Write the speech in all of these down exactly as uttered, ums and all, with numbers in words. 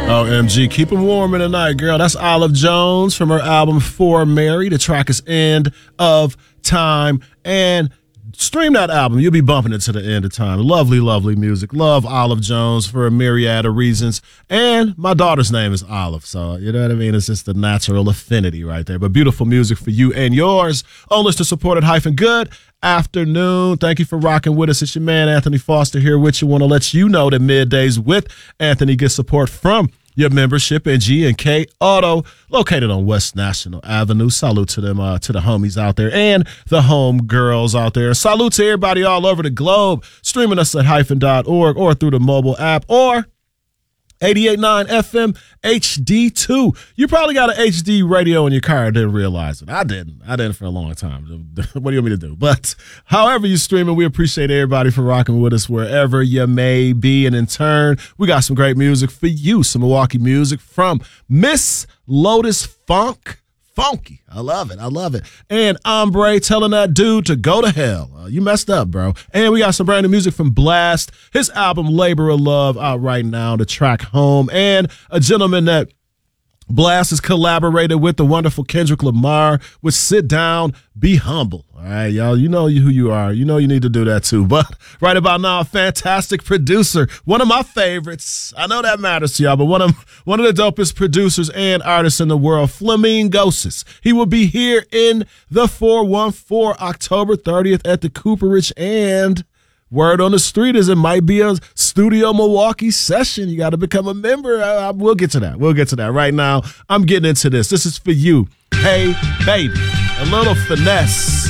O M G, keep them warm in the night, girl. That's Olive Jones from her album For Mary. The track is End of Time. And stream that album. You'll be bumping it to the end of time. Lovely, lovely music. Love Olive Jones for a myriad of reasons. And my daughter's name is Olive. So, you know what I mean? It's just a natural affinity right there. But beautiful music for you and yours. On listener supported hyphen good afternoon. Thank you for rocking with us. It's your man, Anthony Foster, here with you. Want to let you know that middays with Anthony get support from your membership in G and K Auto, located on West National Avenue. Salute to them, uh, to the homies out there and the home girls out there. Salute to everybody all over the globe, streaming us at hyphen dot org or through the mobile app or eighty-eight point nine F M H D two. You probably got an H D radio in your car and didn't realize it. I didn't. I didn't for a long time. What do you want me to do? But however you streaming, we appreciate everybody for rocking with us wherever you may be. And in turn, we got some great music for you. Some Milwaukee music from Miss Lotus Funk. Funky. I love it. I love it. And Ombre telling that dude to go to hell. Uh, you messed up, bro. And we got some brand new music from Blast. His album Labor of Love out right now, the track Home. And a gentleman that Blast has collaborated with, the wonderful Kendrick Lamar, with Sit Down, Be Humble. All right, y'all, you know who you are. You know you need to do that too. But right about now, a fantastic producer, one of my favorites. I know that matters to y'all, but one of one of the dopest producers and artists in the world, Flamingosis. He will be here in the four one four October thirtieth at the Cooperage, and word on the street is it might be a Studio Milwaukee session. You got to become a member. I, I, we'll get to that. We'll get to that. Right now, I'm getting into this. This is for you. Hey, baby. A little finesse.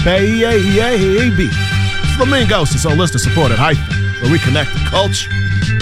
Baby. Flamingosis on listener supported hyphen, where we connect the culture